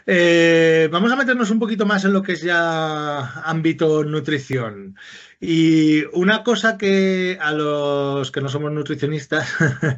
Vamos a meternos un poquito más en lo que es ya ámbito nutrición. Y una cosa que a los que no somos nutricionistas,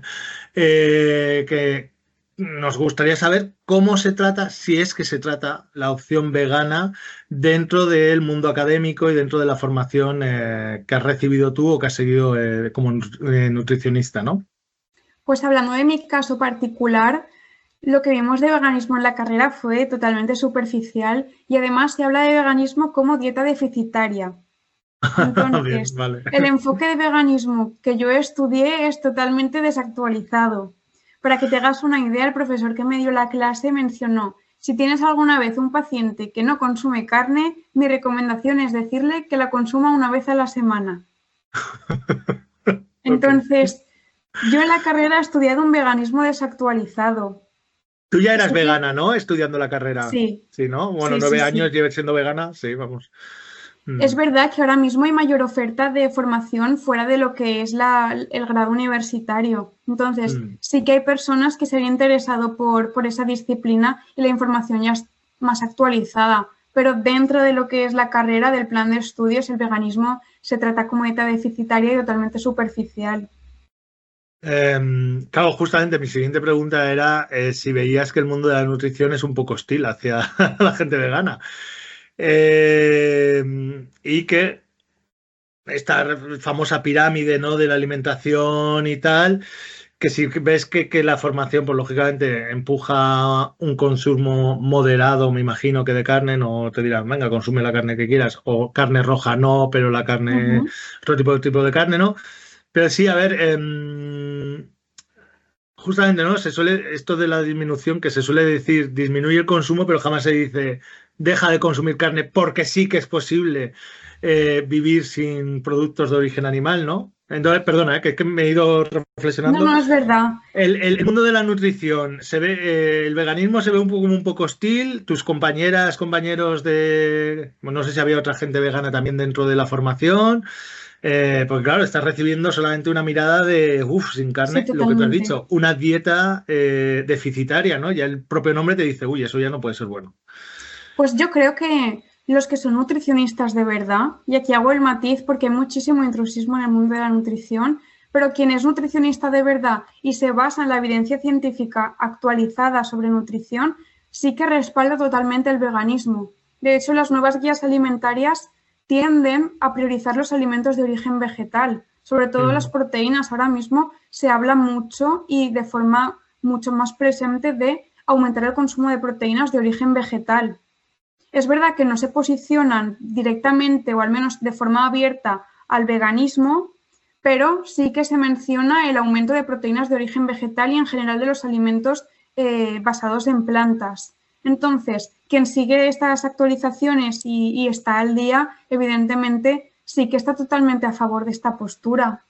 que nos gustaría saber cómo se trata, si es que se trata la opción vegana dentro del mundo académico y dentro de la formación que has recibido tú o que has seguido como nutricionista, ¿no? Pues hablando de mi caso particular, lo que vimos de veganismo en la carrera fue totalmente superficial y además se habla de veganismo como dieta deficitaria. Bien, Entonces, vale. el enfoque de veganismo que yo estudié es totalmente desactualizado. Para que te hagas una idea, el profesor que me dio la clase mencionó, si tienes alguna vez un paciente que no consume carne, mi recomendación es decirle que la consuma una vez a la semana. Ok. Entonces, yo en la carrera he estudiado un veganismo desactualizado. Tú ya eras Sí que, vegana, ¿no? Estudiando la carrera. sí, Sí, ¿no? Bueno, sí, sí, 9 años sí. lleves siendo vegana. Sí, vamos. Es Mm, verdad que ahora mismo hay mayor oferta de formación fuera de lo que es el grado universitario. Entonces, mm. sí que hay personas que se han interesado por esa disciplina y la información ya es más actualizada. Pero dentro de lo que es la carrera del plan de estudios, el veganismo se trata como dieta deficitaria y totalmente superficial. Claro, justamente mi siguiente pregunta era si veías que el mundo de la nutrición es un poco hostil hacia la gente vegana. Y que esta famosa pirámide, ¿no? De la alimentación y tal, que si ves que la formación, pues lógicamente empuja un consumo moderado, me imagino que de carne, no te dirán, venga, consume la carne que quieras, o carne roja no, pero la carne, Ujú. otro tipo de carne, ¿no? Pero sí, a ver, justamente, ¿no? Se suele, esto de la disminución, que se suele decir, disminuye el consumo, pero jamás se dice, deja de consumir carne, porque sí que es posible vivir sin productos de origen animal, ¿no? Entonces, perdona, que es que me he ido No, reflexionando. no, es verdad. El mundo de la nutrición, se ve, el veganismo se ve un poco como un poco hostil. Tus compañeras, compañeros de, bueno, no sé si había otra gente vegana también dentro de la formación, porque claro, estás recibiendo solamente una mirada de, uff, sin Sí, carne, lo que tú has totalmente. dicho, una dieta deficitaria, ¿no? Ya el propio nombre te dice, uy, eso ya no puede ser bueno. Pues yo creo que los que son nutricionistas de verdad, y aquí hago el matiz porque hay muchísimo intrusismo en el mundo de la nutrición, pero quien es nutricionista de verdad y se basa en la evidencia científica actualizada sobre nutrición, sí que respalda totalmente el veganismo. De hecho, las nuevas guías alimentarias tienden a priorizar los alimentos de origen vegetal, sobre todo las Mm. proteínas. Ahora mismo se habla mucho y de forma mucho más presente de aumentar el consumo de proteínas de origen vegetal. Es verdad que no se posicionan directamente o al menos de forma abierta al veganismo, pero sí que se menciona el aumento de proteínas de origen vegetal y en general de los alimentos basados en plantas. Entonces, quien sigue estas actualizaciones y está al día, evidentemente sí que está totalmente a favor de esta postura.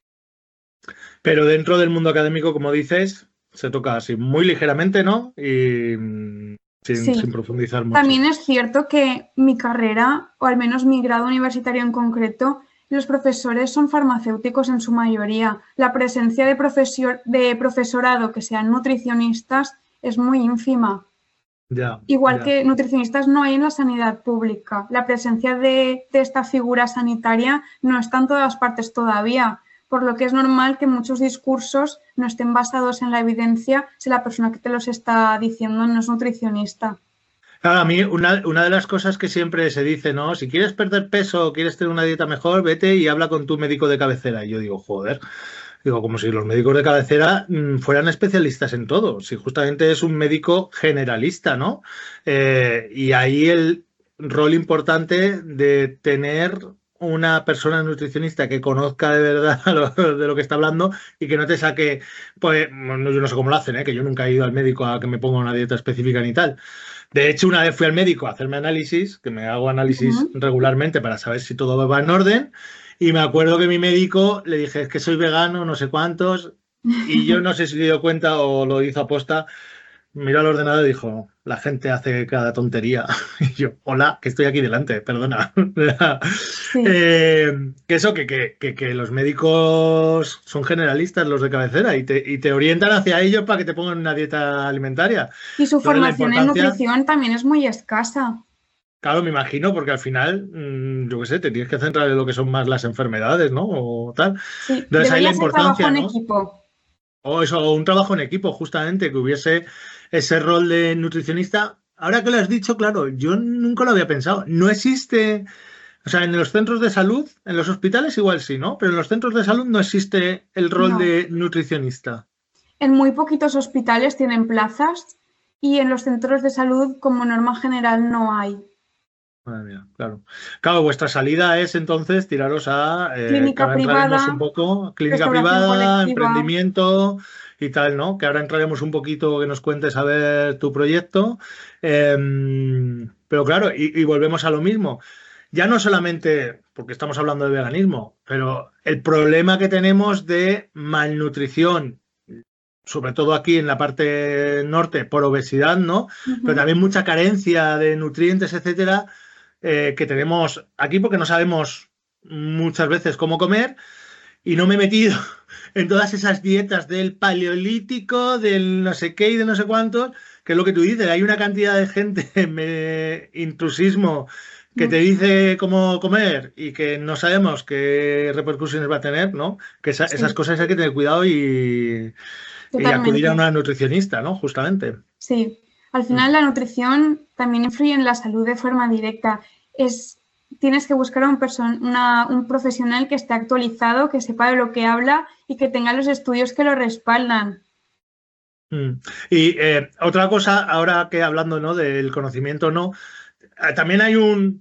Pero dentro del mundo académico, como dices, se toca así muy ligeramente, ¿no? Y sin Sí, profundizar mucho. también es cierto que mi carrera, o al menos mi grado universitario en concreto, los profesores son farmacéuticos en su mayoría. La presencia de profesorado que sean nutricionistas es muy ínfima. Ya, Igual ya. que nutricionistas no hay en la sanidad pública. La presencia de esta figura sanitaria no está en todas partes todavía, por lo que es normal que muchos discursos no estén basados en la evidencia si la persona que te los está diciendo no es nutricionista. Claro, a mí una de las cosas que siempre se dice, ¿no? Si quieres perder peso o quieres tener una dieta mejor, vete y habla con tu médico de cabecera. Y yo digo, joder, digo, como si los médicos de cabecera fueran especialistas en todo. Si justamente es un médico generalista, ¿no? Y ahí el rol importante de tener una persona nutricionista que conozca de verdad de lo que está hablando y que no te saque, pues, bueno, yo no sé cómo lo hacen, ¿eh? Que yo nunca he ido al médico a que me ponga una dieta específica ni tal. De hecho, una vez fui al médico a hacerme análisis, que me hago análisis Ujú. regularmente para saber si todo va en orden, y me acuerdo que mi médico le dije, es que soy vegano, no sé cuántos, y yo no sé si se dio cuenta o lo hizo aposta, miró al ordenador y dijo, la gente hace cada tontería. Y yo, hola, que estoy aquí delante, perdona. Sí. Que eso, que los médicos son generalistas, los de cabecera, y te orientan hacia ellos para que te pongan una dieta alimentaria. Y su Entonces, la formación en importancia, nutrición también es muy escasa. claro, me imagino, porque al final, yo qué sé, te tienes que centrar en lo que son más las enfermedades, ¿no? O tal. Sí, Entonces, ahí la debería ser trabajo importancia, en ¿no? equipo. O eso, o un trabajo en equipo, justamente, que hubiese ese rol de nutricionista. Ahora que lo has dicho, claro, yo nunca lo había pensado. No existe, o sea, en los centros de salud, en los hospitales igual sí, ¿no? Pero en los centros de salud no existe el rol No. de nutricionista. En muy poquitos hospitales tienen plazas y en los centros de salud, como norma general, no hay. Madre mía, claro. Claro, vuestra salida es entonces tiraros a, que Clínica ahora entraremos un privada, poco, clínica restauración privada, colectiva. emprendimiento y tal, ¿no? Que ahora entraremos un poquito, que nos cuentes a ver tu proyecto. Pero claro, y volvemos a lo mismo. Ya no solamente porque estamos hablando de veganismo, pero el problema que tenemos de malnutrición, sobre todo aquí en la parte norte, por obesidad, ¿no? Pero Ujú. también mucha carencia de nutrientes, etcétera, que tenemos aquí porque no sabemos muchas veces cómo comer y no me he metido en todas esas dietas del paleolítico, del no sé qué y de no sé cuántos, que es lo que tú dices, hay una cantidad de gente, intrusismo, que te dice cómo comer y que no sabemos qué repercusiones va a tener, ¿no? Que esas Sí, cosas hay que tener cuidado y acudir a totalmente. una nutricionista, ¿no? Justamente. Sí. Al final Mm. la nutrición también influye en la salud de forma directa. Es, tienes que buscar a un profesional que esté actualizado, que sepa de lo que habla y que tenga los estudios que lo respaldan. Mm. Y otra cosa, ahora que hablando, ¿no? Del conocimiento, ¿no? También hay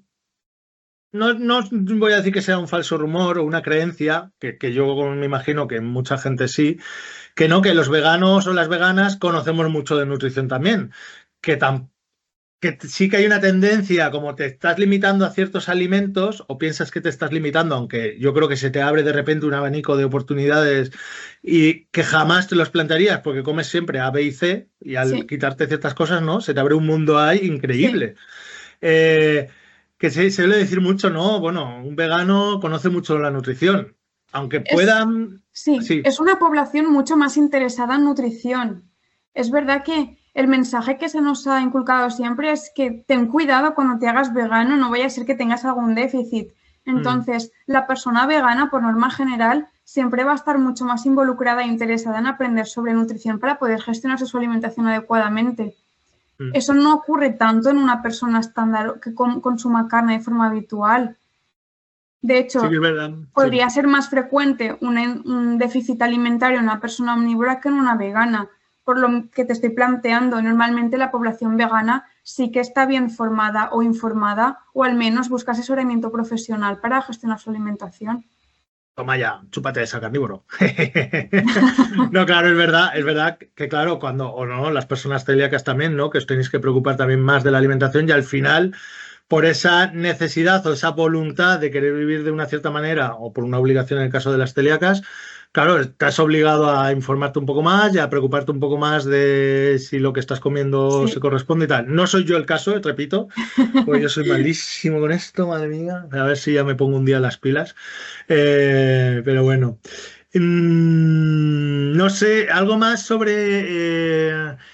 no voy a decir que sea un falso rumor o una creencia, que yo me imagino que mucha gente sí, que no, que los veganos o las veganas conocemos mucho de nutrición también, que, sí que hay una tendencia, como te estás limitando a ciertos alimentos o piensas que te estás limitando, aunque yo creo que se te abre de repente un abanico de oportunidades y que jamás te los plantearías porque comes siempre A, B y C y al Sí, quitarte ciertas cosas, ¿no? Se te abre un mundo ahí sí. increíble. Eh, que se suele decir mucho, ¿no? Bueno, un vegano conoce mucho la nutrición, aunque Es, puedan, sí, sí. es una población mucho más interesada en nutrición. Es verdad que el mensaje que se nos ha inculcado siempre es que ten cuidado cuando te hagas vegano, no vaya a ser que tengas algún déficit. Mm, Entonces, la persona vegana, por norma general, siempre va a estar mucho más involucrada e interesada en aprender sobre nutrición para poder gestionarse su alimentación adecuadamente. mm. Eso no ocurre tanto en una persona estándar que consuma carne de forma habitual. De Sí que hecho, es verdad, sí. podría ser más frecuente un déficit alimentario en una persona omnívora que en una vegana. Por lo que te estoy planteando, normalmente la población vegana sí que está bien formada o informada o al menos busca asesoramiento profesional para gestionar su alimentación. Toma ya, chúpate esa carnívoro. No, claro, es verdad que claro, cuando, o no, las personas celíacas también, ¿no? Que os tenéis que preocupar también más de la alimentación y al final, por esa necesidad o esa voluntad de querer vivir de una cierta manera o por una obligación en el caso de las celíacas, claro, estás obligado a informarte un poco más y a preocuparte un poco más de si lo que estás comiendo se Sí, corresponde y tal. No soy yo el caso, repito, pues yo soy malísimo con esto, madre mía. A ver si ya me pongo un día las pilas. Pero bueno. No sé, algo más sobre...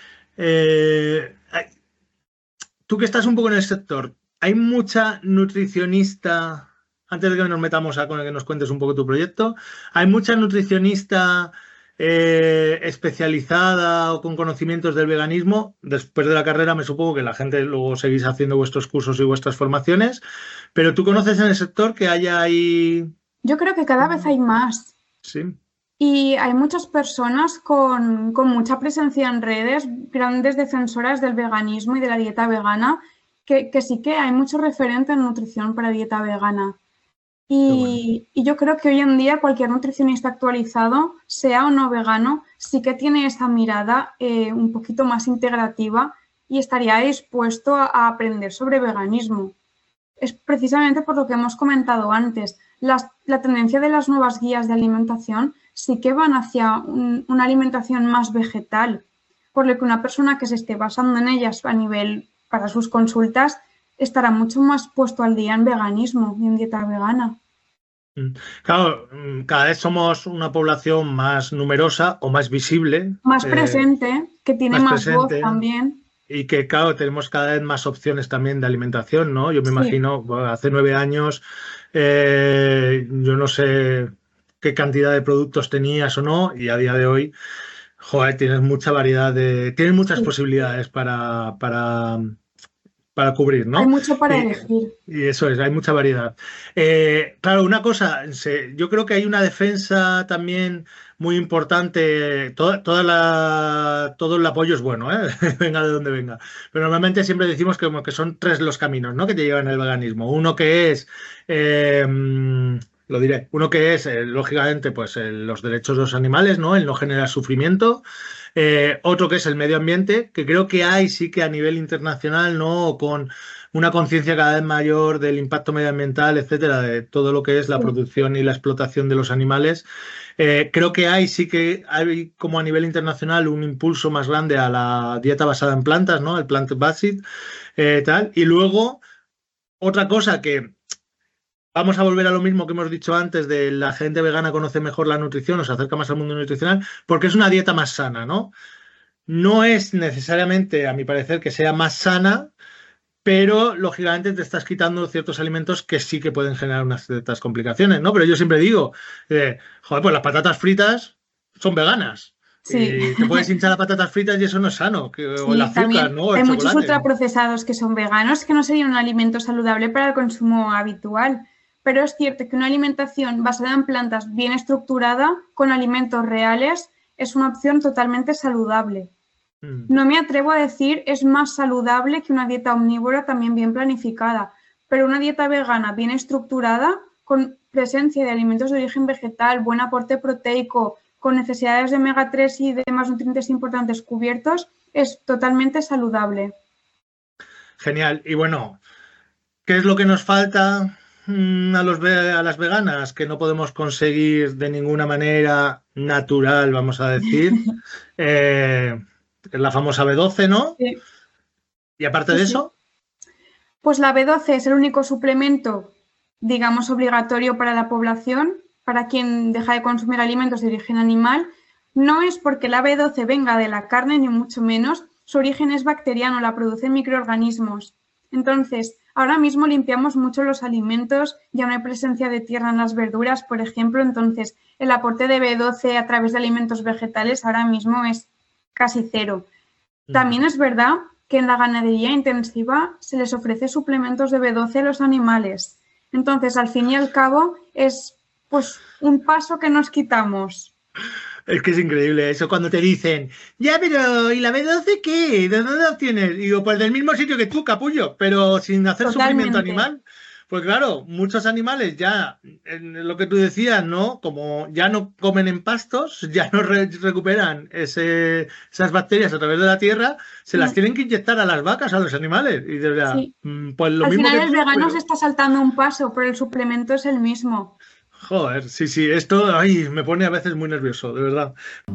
tú que estás un poco en el sector, ¿hay mucha nutricionista, antes de que nos metamos a con el que nos cuentes un poco tu proyecto, ¿hay mucha nutricionista especializada o con conocimientos del veganismo? Después de la carrera me supongo que la gente luego seguís haciendo vuestros cursos y vuestras formaciones, pero ¿tú conoces en el sector que haya ahí... yo creo que cada vez hay más. Sí. Y hay muchas personas con mucha presencia en redes, grandes defensoras del veganismo y de la dieta vegana, que sí que hay mucho referente en nutrición para dieta vegana. Qué bueno. Y yo creo que hoy en día cualquier nutricionista actualizado, sea o no vegano, sí que tiene esa mirada un poquito más integrativa y estaría dispuesto a aprender sobre veganismo. Es precisamente por lo que hemos comentado antes. La tendencia de las nuevas guías de alimentación sí que van hacia una alimentación más vegetal. por lo que una persona que se esté basando en ellas a nivel para sus consultas estará mucho más puesto al día en veganismo y en dieta vegana. Claro, cada vez somos una población más numerosa o más visible. Más presente, que tiene más voz también. Y que, claro, tenemos cada vez más opciones también de alimentación, ¿no? Yo me imagino, bueno, hace 9 años, yo no sé qué cantidad de productos tenías o no, y a día de hoy, joder, tienes mucha variedad tienes muchas posibilidades para cubrir, ¿no? Hay mucho para elegir. Y eso es, hay mucha variedad. Claro, una cosa, yo creo que hay una defensa también muy importante. Todo el apoyo es bueno, ¿eh? Venga de donde venga. Pero normalmente siempre decimos que, como que son 3 los caminos, ¿no?, que te llevan al veganismo. Uno que es, lo diré, uno que es, lógicamente, pues los derechos de los animales, ¿no?, el no generar sufrimiento. Otro que es el medio ambiente, que creo que hay sí que a nivel internacional, ¿no?, con una conciencia cada vez mayor del impacto medioambiental, etcétera, de todo lo que es la producción y la explotación de los animales. Creo que sí que hay como a nivel internacional un impulso más grande a la dieta basada en plantas, ¿no?, el plant-based, tal. Y luego, otra cosa que vamos a volver a lo mismo que hemos dicho antes, de la gente vegana conoce mejor la nutrición o se acerca más al mundo nutricional, porque es una dieta más sana, ¿no? No es necesariamente, a mi parecer, que sea más sana, pero lógicamente te estás quitando ciertos alimentos que sí que pueden generar unas ciertas complicaciones, ¿no? Pero yo siempre digo, joder, pues las patatas fritas son veganas. Sí. Y te puedes hinchar las patatas fritas y eso no es sano. O el azúcar, ¿no? O el hay chocolate. Muchos ultraprocesados que son veganos, que no sería un alimento saludable para el consumo habitual. Pero es cierto que una alimentación basada en plantas bien estructurada, con alimentos reales, es una opción totalmente saludable. No me atrevo a decir es más saludable que una dieta omnívora también bien planificada, pero una dieta vegana bien estructurada, con presencia de alimentos de origen vegetal, buen aporte proteico, con necesidades de omega 3 y demás nutrientes importantes cubiertos, es totalmente saludable. Genial. Y bueno, ¿qué es lo que nos falta a las veganas? Que no podemos conseguir de ninguna manera natural, vamos a decir. La famosa B12, ¿no? Sí. Y aparte de eso. Pues la B12 es el único suplemento, digamos, obligatorio para la población, para quien deja de consumir alimentos de origen animal. No es porque la B12 venga de la carne, ni mucho menos. Su origen es bacteriano, la producen microorganismos. Entonces, ahora mismo limpiamos mucho los alimentos, ya no hay presencia de tierra en las verduras, por ejemplo. Entonces, el aporte de B12 a través de alimentos vegetales ahora mismo es casi cero. También es verdad que en la ganadería intensiva se les ofrece suplementos de B12 a los animales. Entonces, al fin y al cabo, es pues un paso que nos quitamos. Es que es increíble eso cuando te dicen, ya, pero ¿y la B12 qué? ¿De dónde la obtienes? Y digo, pues del mismo sitio que tú, capullo, pero sin hacer sufrimiento animal. Pues claro, muchos animales ya, en lo que tú decías, ¿no? Como ya no comen en pastos, ya no recuperan esas bacterias a través de la tierra, se las tienen que inyectar a las vacas, a los animales. Y de verdad, pues lo al mismo final que el vegano se está saltando un paso, pero el suplemento es el mismo. Joder, sí, esto me pone a veces muy nervioso, de verdad.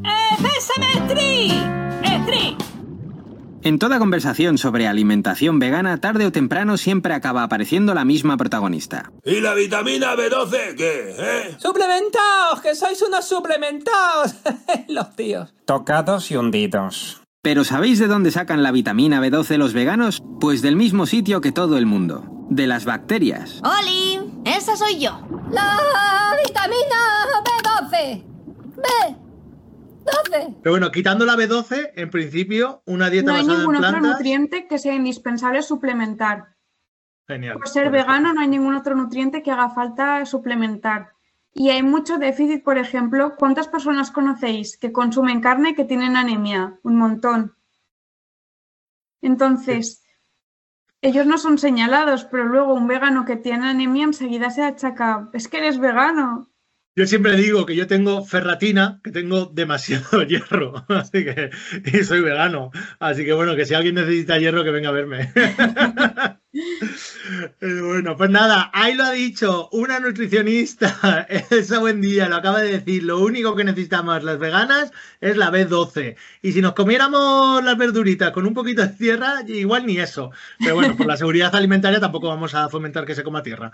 En toda conversación sobre alimentación vegana, tarde o temprano siempre acaba apareciendo la misma protagonista. ¿Y la vitamina B12 qué? ¡Suplementaos! ¡Que sois unos suplementaos! Los tíos. Tocados y hundidos. ¿Pero sabéis de dónde sacan la vitamina B12 los veganos? Pues del mismo sitio que todo el mundo. De las bacterias. ¡Oli! ¡Esa soy yo! ¡La vitamina B12! ¡B12! Pero bueno, quitando la B12, en principio, una dieta basada en plantas... No hay ningún otro nutriente que sea indispensable suplementar. Genial. Por ser vegano no hay ningún otro nutriente que haga falta suplementar. Y hay mucho déficit, por ejemplo, ¿cuántas personas conocéis que consumen carne y que tienen anemia? Un montón. Entonces, ellos no son señalados, pero luego un vegano que tiene anemia enseguida se achaca, es que eres vegano. Yo siempre digo que yo tengo ferratina, que tengo demasiado hierro, así que y soy vegano. Así que bueno, que si alguien necesita hierro, que venga a verme. Bueno, pues nada, ahí lo ha dicho una nutricionista, Elsa Buendía, lo acaba de decir, lo único que necesitamos las veganas es la B12. Y si nos comiéramos las verduritas con un poquito de tierra, igual ni eso. Pero bueno, por la seguridad alimentaria tampoco vamos a fomentar que se coma tierra.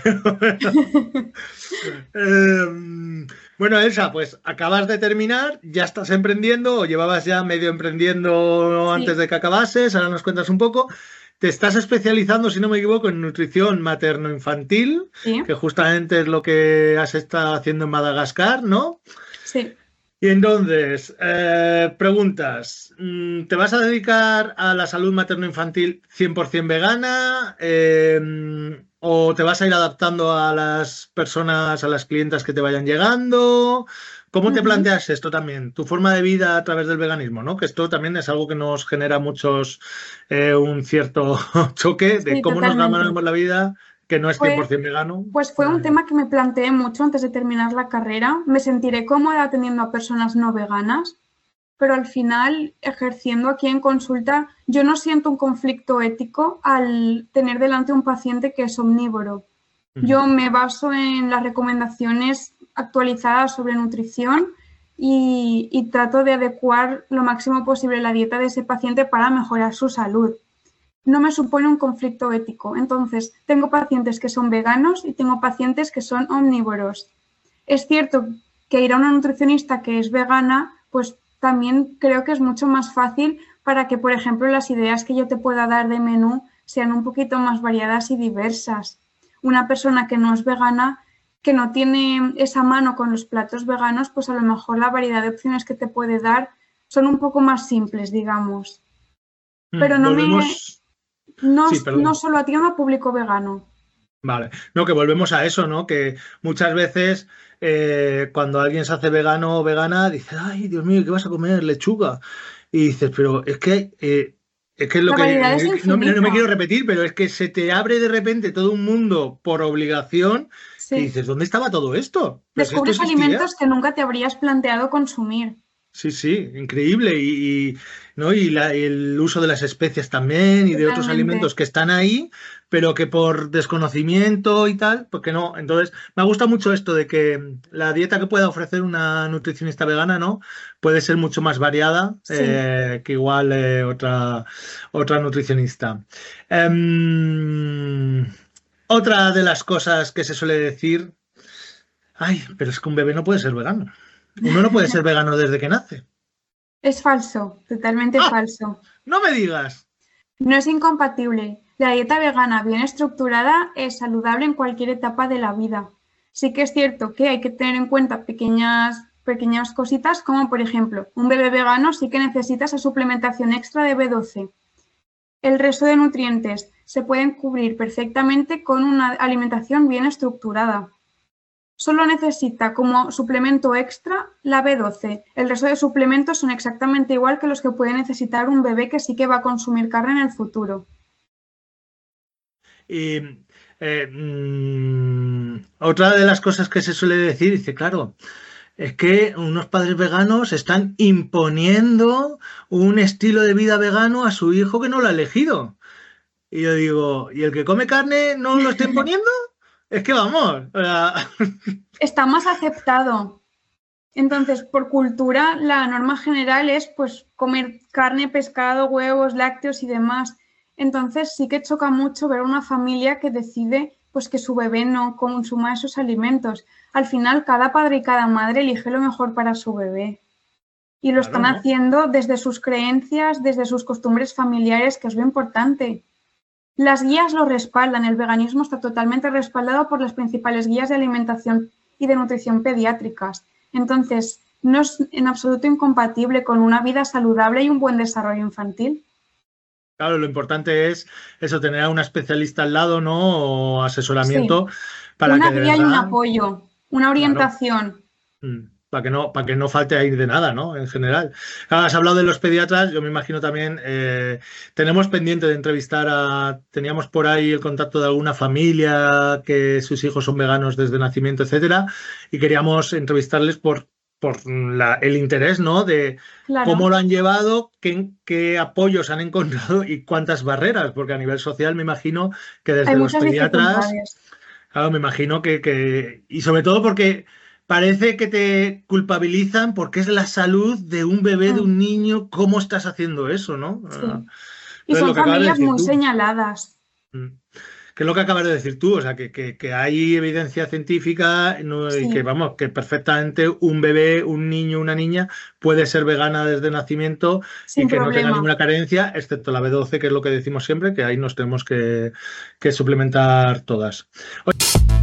Bueno, Elsa, pues acabas de terminar, ya estás emprendiendo o llevabas ya medio emprendiendo antes de que acabases, ahora nos cuentas un poco. Te estás especializando, si no me equivoco, en nutrición materno-infantil, Sí. que justamente es lo que has estado haciendo en Madagascar, ¿no? Sí. Y entonces, preguntas, ¿te vas a dedicar a la salud materno-infantil 100% vegana? ¿O te vas a ir adaptando a las personas, a las clientas que te vayan llegando? ¿Cómo te planteas esto también? Tu forma de vida a través del veganismo, ¿no? Que esto también es algo que nos genera muchos un cierto choque de Sí, cómo nos totalmente. ganamos la vida, que no es 100% vegano. Pues fue un tema que me planteé mucho antes de terminar la carrera. Me sentiré cómoda atendiendo a personas no veganas, pero al final, ejerciendo aquí en consulta, yo no siento un conflicto ético al tener delante un paciente que es omnívoro. Yo me baso en las recomendaciones actualizadas sobre nutrición y trato de adecuar lo máximo posible la dieta de ese paciente para mejorar su salud. No me supone un conflicto ético. Entonces, tengo pacientes que son veganos y tengo pacientes que son omnívoros. Es cierto que ir a una nutricionista que es vegana, pues también creo que es mucho más fácil para que, por ejemplo, las ideas que yo te pueda dar de menú sean un poquito más variadas y diversas. Una persona que no es vegana, que no tiene esa mano con los platos veganos, pues a lo mejor la variedad de opciones que te puede dar son un poco más simples, digamos. Pero no solo atiendo a público vegano. Vale, no, que volvemos a eso, ¿no? Que muchas veces cuando alguien se hace vegano o vegana, dice, ay, Dios mío, ¿qué vas a comer? Lechuga. Y dices, pero es que es lo La que variedad es no me infinita. quiero repetir, pero es que se te abre de repente todo un mundo por obligación Sí. y dices, ¿dónde estaba todo esto? Pero si esto Descubres existía. alimentos que nunca te habrías planteado consumir. Sí, sí, increíble. ¿No? Y el uso de las especias también y de otros Totalmente. alimentos que están ahí, pero que por desconocimiento y tal, pues que no. Entonces, me gusta mucho esto de que la dieta que pueda ofrecer una nutricionista vegana, ¿no? Puede ser mucho más variada Sí. que igual otra nutricionista. Otra de las cosas que se suele decir, ay, pero es que un bebé no puede ser vegano. Uno no puede ser vegano desde que nace. Es falso, totalmente falso. No me digas. No es incompatible. La dieta vegana bien estructurada es saludable en cualquier etapa de la vida. Sí que es cierto que hay que tener en cuenta pequeñas cositas, como por ejemplo, un bebé vegano sí que necesita esa suplementación extra de B12. El resto de nutrientes se pueden cubrir perfectamente con una alimentación bien estructurada. Solo necesita como suplemento extra la B12. El resto de suplementos son exactamente igual que los que puede necesitar un bebé que sí que va a consumir carne en el futuro. Y otra de las cosas que se suele decir, dice, claro, es que unos padres veganos están imponiendo un estilo de vida vegano a su hijo que no lo ha elegido. Y yo digo, ¿y el que come carne no lo está imponiendo? Es que vamos. Está más aceptado. Entonces, por cultura, la norma general es pues comer carne, pescado, huevos, lácteos y demás. Entonces, sí que choca mucho ver una familia que decide pues que su bebé no consuma esos alimentos. Al final, cada padre y cada madre elige lo mejor para su bebé. Y lo están haciendo desde sus creencias, desde sus costumbres familiares, que es lo importante. Las guías lo respaldan, el veganismo está totalmente respaldado por las principales guías de alimentación y de nutrición pediátricas. Entonces, no es en absoluto incompatible con una vida saludable y un buen desarrollo infantil. Claro, lo importante es eso, tener a una especialista al lado, ¿no? O asesoramiento para una que guía y un apoyo, una orientación. Claro. Para que no falte ahí de nada, ¿no? En general. Claro, has hablado de los pediatras, yo me imagino también, tenemos pendiente de entrevistar teníamos por ahí el contacto de alguna familia que sus hijos son veganos desde nacimiento, etcétera, y queríamos entrevistarles por el interés, ¿no? De Claro. cómo lo han llevado, qué apoyos han encontrado y cuántas barreras, porque a nivel social me imagino que desde Hay los muchas pediatras, dificultades. claro, me imagino y sobre todo porque parece que te culpabilizan porque es la salud de un bebé, de un niño, ¿cómo estás haciendo eso, no? Sí. Y Entonces, son lo que acabas de familias decir muy tú. señaladas. Que es lo que acabas de decir tú, o sea, que hay evidencia científica y Sí. que, vamos, que perfectamente un bebé, un niño, una niña puede ser vegana desde nacimiento Sin y que no tenga problema. ninguna carencia, excepto la B12, que es lo que decimos siempre, que ahí nos tenemos que suplementar todas. Oye,